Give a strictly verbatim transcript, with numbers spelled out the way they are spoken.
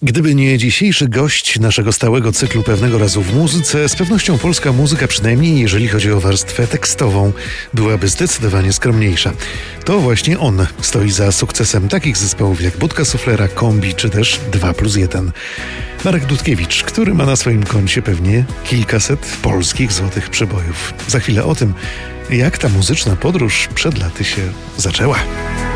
Gdyby nie dzisiejszy gość naszego stałego cyklu Pewnego razu w muzyce, z pewnością polska muzyka, przynajmniej jeżeli chodzi o warstwę tekstową, byłaby zdecydowanie skromniejsza. To właśnie on stoi za sukcesem takich zespołów jak Budka Suflera, Kombi czy też dwa plus jeden. Marek Dudkiewicz, który ma na swoim koncie pewnie kilkaset polskich złotych przebojów. Za chwilę o tym, jak ta muzyczna podróż przed laty się zaczęła.